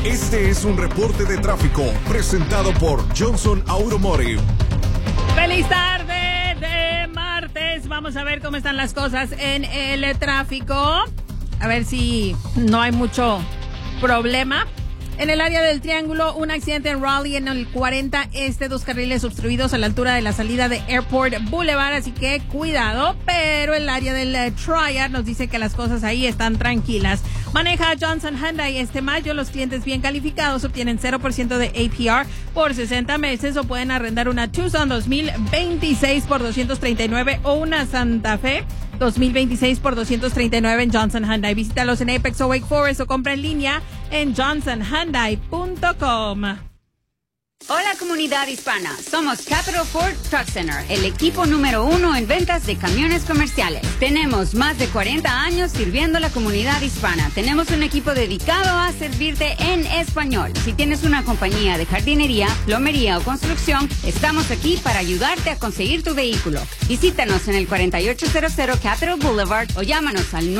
Este es un reporte de tráfico presentado por Johnson Automotive. ¡Feliz tarde de martes! Vamos a ver cómo están las cosas en el tráfico. A ver si no hay mucho problema. En el área del Triángulo, un accidente en Raleigh en el 40 Este, 2 carriles obstruidos a la altura de la salida de Airport Boulevard, así que cuidado. Pero el área del Triad nos dice que las cosas ahí están tranquilas. Maneja Johnson Hyundai este mayo. Los clientes bien calificados obtienen 0% de APR por 60 meses o pueden arrendar una Tucson 2026 por $239 o una Santa Fe 2026 por $239 en Johnson Hyundai. Visítalos en Apex o Wake Forest o compra en línea en johnsonhyundai.com. Hola comunidad hispana, somos Capital Ford Truck Center, el equipo número 1 en ventas de camiones comerciales. Tenemos más de 40 años sirviendo a la comunidad hispana. Tenemos un equipo dedicado a servirte en español. Si tienes una compañía de jardinería, plomería o construcción, estamos aquí para ayudarte a conseguir tu vehículo. Visítanos en el 4800 Capital Boulevard o llámanos al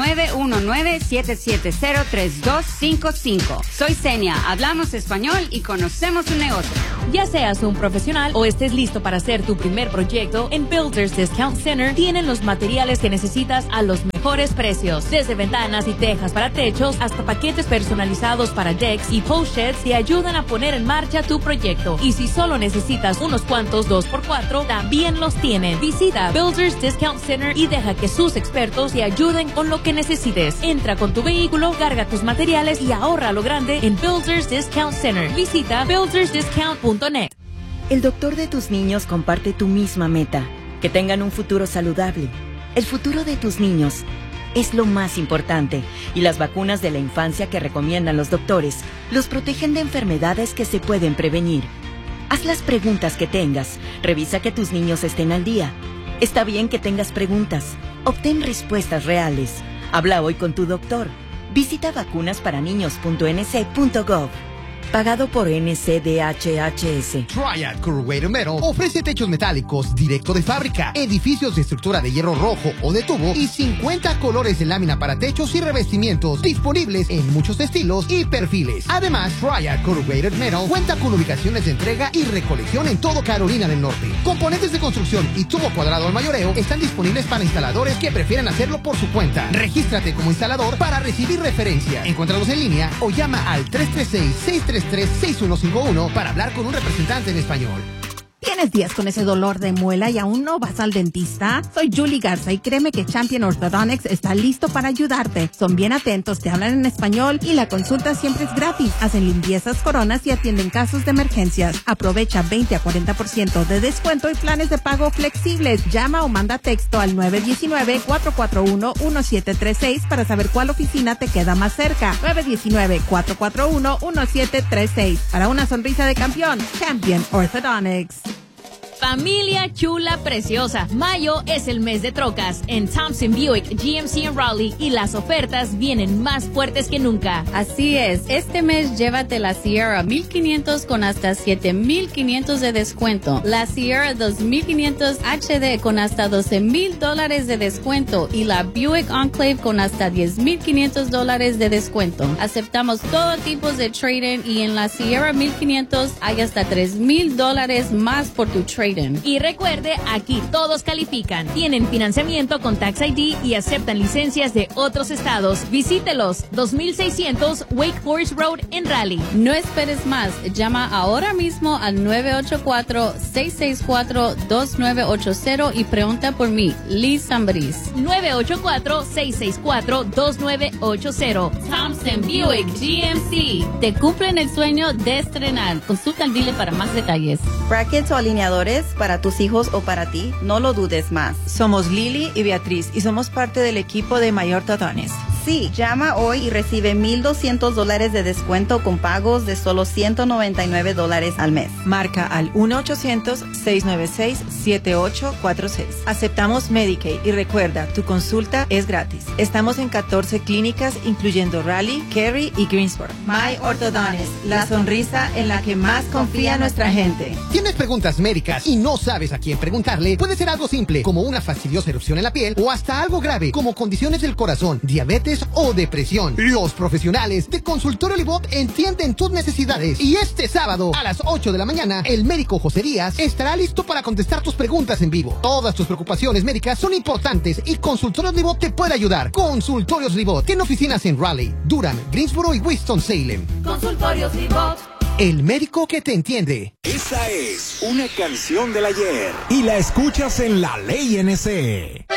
919-770-3255. Soy Senia, hablamos español y conocemos tu negocio. Ya seas un profesional o estés listo para hacer tu primer proyecto, en Builders Discount Center tienen los materiales que necesitas a los mejores precios. Desde ventanas y tejas para techos hasta paquetes personalizados para decks y post sheds te ayudan a poner en marcha tu proyecto. Y si solo necesitas unos cuantos 2x4, también los tienen. Visita Builders Discount Center y deja que sus expertos te ayuden con lo que necesites. Entra con tu vehículo, carga tus materiales y ahorra lo grande en Builders Discount Center. Visita buildersdiscount.net. El doctor de tus niños comparte tu misma meta, que tengan un futuro saludable. El futuro de tus niños es lo más importante y las vacunas de la infancia que recomiendan los doctores los protegen de enfermedades que se pueden prevenir. Haz las preguntas que tengas, revisa que tus niños estén al día. Está bien que tengas preguntas, obtén respuestas reales. Habla hoy con tu doctor. Visita vacunasparaniños.nc.gov. Pagado por NCDHHS. Triad Corrugated Metal ofrece techos metálicos directo de fábrica, edificios de estructura de hierro rojo o de tubo y 50 colores de lámina para techos y revestimientos disponibles en muchos estilos y perfiles. Además, Triad Corrugated Metal cuenta con ubicaciones de entrega y recolección en todo Carolina del Norte. Componentes de construcción y tubo cuadrado al mayoreo están disponibles para instaladores que prefieren hacerlo por su cuenta. Regístrate como instalador para recibir referencia. Encuéntralos en línea o llama al 336-633-6151 para hablar con un representante en español. ¿Tienes días con ese dolor de muela y aún no vas al dentista? Soy Julie Garza y créeme que Champion Orthodontics está listo para ayudarte. Son bien atentos, te hablan en español y la consulta siempre es gratis. Hacen limpiezas, coronas y atienden casos de emergencias. Aprovecha 20 a 40% de descuento y planes de pago flexibles. Llama o manda texto al 919-441-1736 para saber cuál oficina te queda más cerca. 919-441-1736. Para una sonrisa de campeón, Champion Orthodontics. Familia chula preciosa, mayo es el mes de trocas en Thompson Buick GMC en Raleigh y las ofertas vienen más fuertes que nunca. Así es, este mes llévate la Sierra 1500 con hasta 7500 de descuento, la Sierra 2500 HD con hasta $12,000 de descuento y la Buick Enclave con hasta $10,500 de descuento. Aceptamos todo tipo de trade-in y en la Sierra 1500 hay hasta $3,000 más por tu trade-in. Y recuerde, aquí todos califican. Tienen financiamiento con Tax ID y aceptan licencias de otros estados. Visítelos, 2600 Wake Forest Road en Raleigh. No esperes más. Llama ahora mismo al 984-664-2980 y pregunta por mí, Liz Zambriz. 984-664-2980. Thompson Buick GMC. Te cumplen el sueño de estrenar. Consulta al dealer para más detalles. Brackets o alineadores para tus hijos o para ti, no lo dudes más. Somos Lili y Beatriz y somos parte del equipo de Mayor Orthodontics. Sí, llama hoy y recibe $1,200 de descuento con pagos de solo $199 al mes. Marca al 1-800-696-7846. Aceptamos Medicaid y recuerda, tu consulta es gratis. Estamos en 14 clínicas, incluyendo Raleigh, Cary y Greensboro. My Orthodontics, la sonrisa en la que más confía nuestra gente. ¿Tienes preguntas médicas y no sabes a quién preguntarle? Puede ser algo simple, como una fastidiosa erupción en la piel, o hasta algo grave, como condiciones del corazón, diabetes estrés o depresión. Los profesionales de Consultorio Libot entienden tus necesidades y este sábado a las 8 de la mañana el médico José Díaz estará listo para contestar tus preguntas en vivo. Todas tus preocupaciones médicas son importantes y Consultorios Libot te puede ayudar. Consultorios Libot tiene oficinas en Raleigh, Durham, Greensboro y Winston-Salem. Consultorios Libot. El médico que te entiende. Esa es una canción del ayer y la escuchas en La Ley NC.